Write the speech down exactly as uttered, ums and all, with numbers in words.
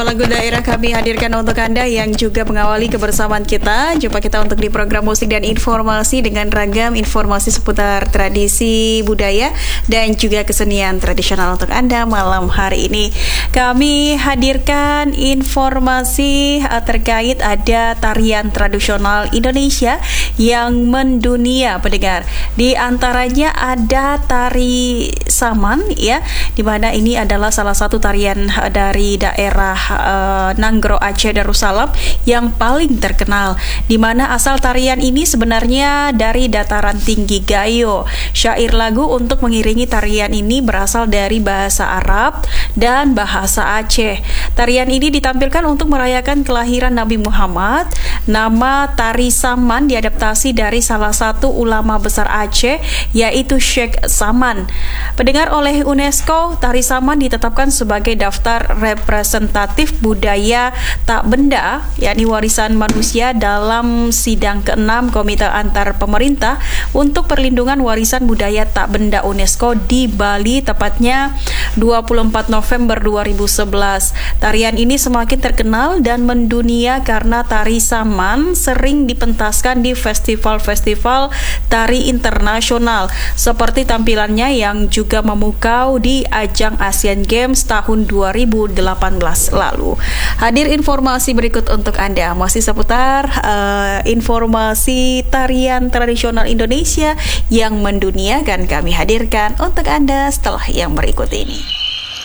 Lagu daerah kami hadirkan untuk Anda yang juga mengawali kebersamaan kita. Jumpa kita untuk di program musik dan informasi dengan ragam informasi seputar tradisi, budaya, dan juga kesenian tradisional untuk Anda malam hari ini. Kami hadirkan informasi uh, terkait ada tarian tradisional Indonesia yang mendunia, pendengar. Di antaranya ada tari saman, ya, di mana ini adalah salah satu tarian uh, dari daerah Uh, Nanggro Aceh Darussalam yang paling terkenal, di mana asal tarian ini sebenarnya dari dataran tinggi Gayo. Syair lagu untuk mengiringi tarian ini berasal dari bahasa Arab dan bahasa Aceh. Tarian ini ditampilkan untuk merayakan kelahiran Nabi Muhammad. Nama tari saman diadaptasi dari salah satu ulama besar Aceh, yaitu Syekh Saman. Pendengar, oleh UNESCO, tari saman ditetapkan sebagai daftar representatif budaya tak benda, yakni warisan manusia, dalam sidang keenam Komite Antar Pemerintah untuk Perlindungan Warisan Budaya Tak Benda UNESCO di Bali, tepatnya dua puluh empat November dua ribu sebelas. Tarian ini semakin terkenal dan mendunia karena tari saman sering dipentaskan di festival-festival tari internasional, seperti tampilannya yang juga memukau di ajang Asian Games tahun dua ribu delapan belas lalu. Hadir informasi berikut untuk Anda, masih seputar uh, informasi tarian tradisional Indonesia yang mendunia, kan kami hadirkan untuk Anda setelah yang berikut ini.